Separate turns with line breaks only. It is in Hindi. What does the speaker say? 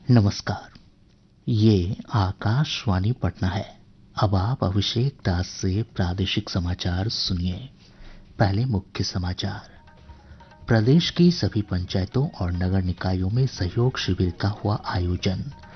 नमस्कार। ये आकाशवाणी पटना है। अब आप अभिषेक दास से प्रादेशिक समाचार सुनिए। पहले मुख्य समाचार। प्रदेश की सभी पंचायतों और नगर निकायों में सहयोग शिविर का हुआ आयोजन।